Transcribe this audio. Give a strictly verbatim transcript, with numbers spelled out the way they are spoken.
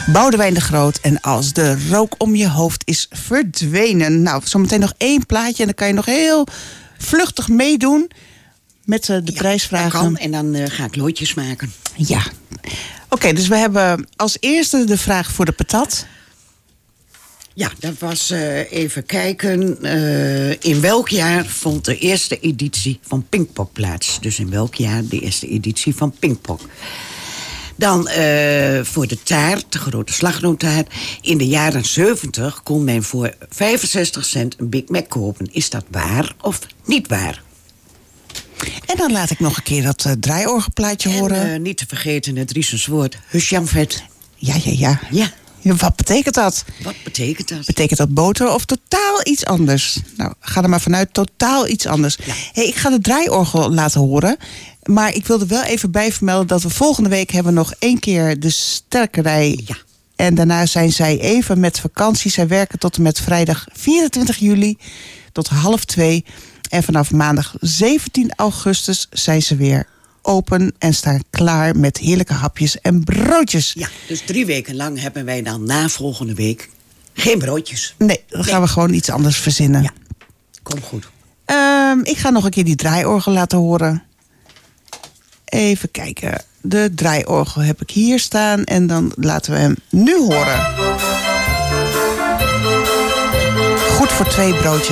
Boudewijn de Groot en Als de rook om je hoofd is verdwenen. Nou, zometeen nog één plaatje en dan kan je nog heel vluchtig meedoen met uh, de ja, prijsvragen. Dat kan en dan uh, ga ik loodjes maken. Ja. Oké, okay, dus we hebben als eerste de vraag voor de patat. Ja, dat was uh, even kijken. Uh, in welk jaar vond de eerste editie van Pinkpop plaats? Dus in welk jaar de eerste editie van Pinkpop? Dan uh, voor de taart, de grote slagroomtaart. In de jaren zeventig kon men voor vijfenzestig cent een Big Mac kopen. Is dat waar of niet waar? En dan laat ik nog een keer dat uh, draaiorgelplaatje en, horen. Uh, niet te vergeten het Driesens woord, Husjamvet. Ja, ja, ja. Ja. Wat betekent dat? Wat betekent dat? Betekent dat boter of totaal iets anders? Nou, ga er maar vanuit, totaal iets anders. Ja. Hey, ik ga de draaiorgel laten horen. Maar ik wilde wel even bijvermelden dat we volgende week hebben nog één keer de sterkerij. Ja. En daarna zijn zij even met vakantie. Zij werken tot en met vrijdag vierentwintig juli tot half twee. En vanaf maandag zeventien augustus zijn ze weer open en staan klaar met heerlijke hapjes en broodjes. Ja, dus drie weken lang hebben wij dan na volgende week geen broodjes. Nee, dan gaan nee. we gewoon iets anders verzinnen. Ja, kom goed. Um, ik ga nog een keer die draaiorgel laten horen. Even kijken. De draaiorgel heb ik hier staan en dan laten we hem nu horen. Goed voor twee broodjes.